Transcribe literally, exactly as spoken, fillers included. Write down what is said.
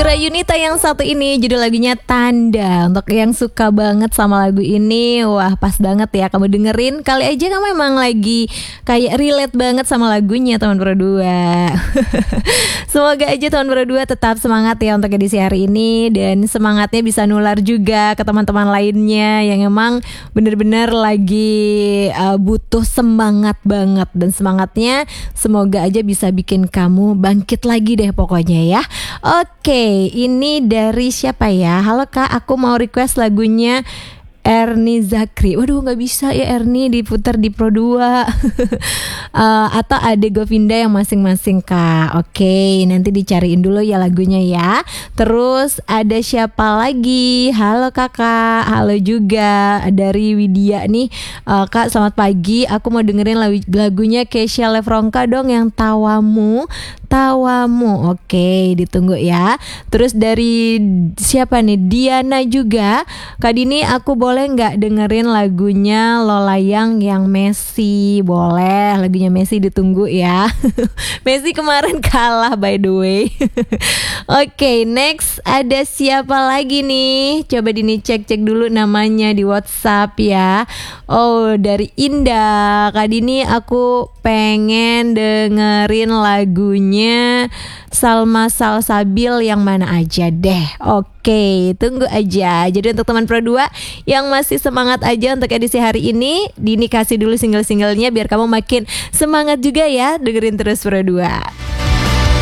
Yunita yang satu ini judul lagunya Tanda. Untuk yang suka banget sama lagu ini, wah pas banget ya kamu dengerin. Kali aja kamu emang lagi kayak relate banget sama lagunya teman berdua. Semoga aja teman berdua tetap semangat ya untuk edisi hari ini, dan semangatnya bisa nular juga ke teman-teman lainnya yang emang bener-bener lagi uh, butuh semangat banget. Dan semangatnya semoga aja bisa bikin kamu bangkit lagi deh pokoknya ya. Oke, ini dari siapa ya? Halo Kak, aku mau request lagunya Ernie Zakri. Waduh, gak bisa ya Ernie diputar di Pro dua. uh, Atau Ade Govinda yang masing-masing Kak. Oke, nanti dicariin dulu ya lagunya ya. Terus ada siapa lagi? Halo kakak, halo juga dari Widya nih. uh, Kak selamat pagi, aku mau dengerin lagunya Keisha Lefronka dong yang Tawamu. Tawamu, oke ditunggu ya. Terus dari siapa nih? Diana juga. Kak Dini, aku boleh nggak dengerin lagunya Lolayang yang Messi? Boleh, lagunya Messi ditunggu ya. Messi kemarin kalah by the way. Oke, next ada siapa lagi nih? Coba Dini cek-cek dulu namanya di WhatsApp ya. Oh, dari Indah. Kak Dini, aku pengen dengerin lagunya Salma Salsabil yang mana aja deh. Oke, tunggu aja. Jadi untuk teman Pro dua yang masih semangat aja untuk edisi hari ini, Dini kasih dulu single-singlenya biar kamu makin semangat juga ya. Dengerin terus Pro dua.